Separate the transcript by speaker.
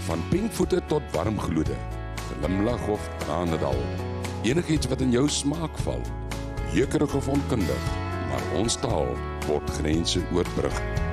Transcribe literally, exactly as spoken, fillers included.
Speaker 1: Van pinkvoete tot warmgloede, glimlag of tranendal, enigiets wat in jou smaak val, jeukerig of onkundig, maar ons taal word grense oorbrug.